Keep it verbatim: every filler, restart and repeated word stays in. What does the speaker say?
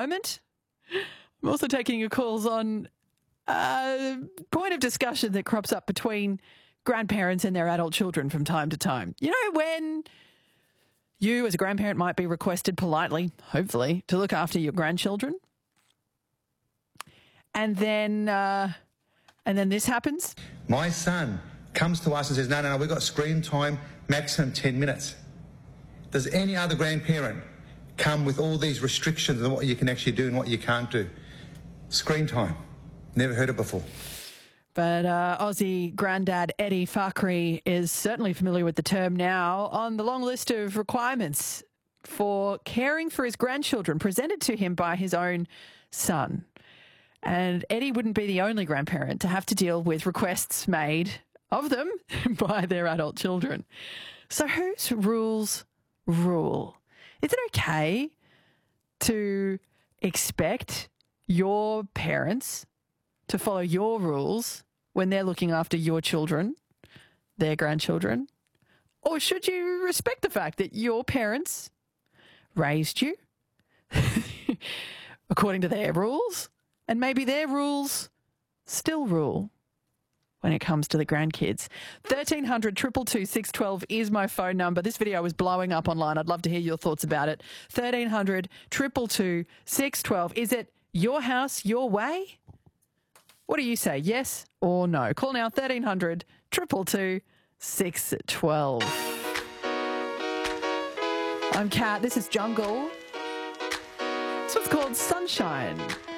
moment. I'm also taking your calls on a point of discussion that crops up between grandparents and their adult children from time to time. You know, when you as a grandparent might be requested politely, hopefully, to look after your grandchildren. And then, uh, and then this happens. My son comes to us and says, no, no, no, we've got screen time, maximum ten minutes. Does any other grandparent come with all these restrictions on what you can actually do and what you can't do? Screen time. Never heard it before. But uh, Aussie granddad Eddie Fakhri is certainly familiar with the term now. On the long list of requirements for caring for his grandchildren presented to him by his own son. And Eddie wouldn't be the only grandparent to have to deal with requests made of them by their adult children. So whose rules rule? Is it okay to expect your parents to follow your rules when they're looking after your children, their grandchildren? Or should you respect the fact that your parents raised you according to their rules, and maybe their rules still rule when it comes to the grandkids? thirteen hundred, two two two, six one two is my phone number. This video is blowing up online. I'd love to hear your thoughts about it. thirteen hundred, two two two, six one two. Is it your house, your way? What do you say, yes or no? Call now, thirteen hundred, two two two, six one two. I'm Kat, this is Jungle. This one's called Sunshine.